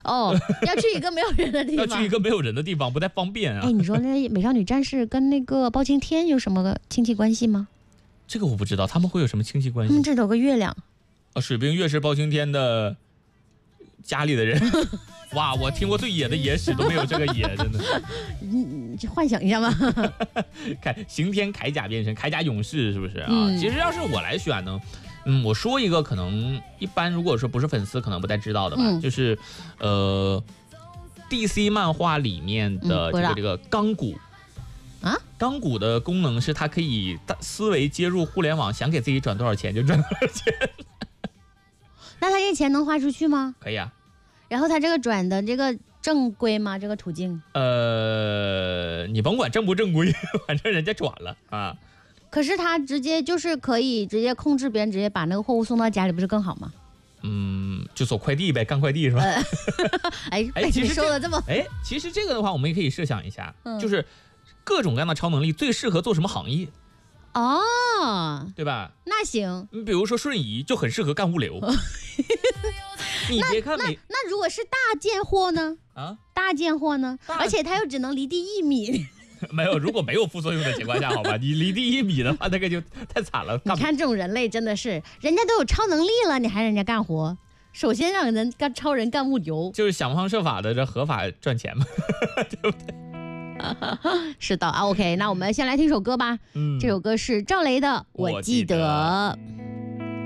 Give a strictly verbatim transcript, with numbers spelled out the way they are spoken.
哦，要去一个没有人的地方， 要去一个没有人的地方不太方便啊。 哎，你说那美少女战士跟那个包青天有什么亲戚关系吗？ 这个我不知道，他们会有什么亲戚关系？ 他们这有个月亮啊，水冰月是包青天的家里的人。哇，我听过最野的野史都没有这个野，真的。 你幻想一下吗？ 铠刑天铠甲变身，铠甲勇士是不是啊？ 嗯、 其实要是我来选呢，嗯，我说一个可能一般如果说不是粉丝可能不太知道的吧，嗯、就是呃 D C 漫画里面的这个、嗯、这个钢骨啊， 钢骨的功能是它可以思维接入互联网，想给自己转多少钱就转多少钱。 那他这钱能花出去吗？ 可以啊。 然后他这个转的这个正规吗？这个途径？ 呃，你甭管正不正规，反正人家转了啊。 可是他直接就是可以直接控制别人，直接把那个货物送到家里，不是更好吗？ 嗯，就走快递呗，干快递是吧？ 呃、哎哎，其实说的这么哎，其实这个的话，我们也可以设想一下，嗯、就是各种各样的超能力最适合做什么行业？ 哦， 对吧？ 那行， 你比如说瞬移就很适合干物流。你别看那 那, 那如果是大件货呢？ 啊， 大件货呢？而且它又只能离地一米。 没有，如果没有副作用的情况下，好吧，你离地一米的话，那个就太惨了。 你看这种人类真的是，人家都有超能力了，你还让人家干活？首先让人干超人干物流， 就是想方设法的这合法赚钱嘛，对不对？ 是的啊 ，OK， 那我们先来听首歌吧。嗯，这首歌是赵雷的《我记得》。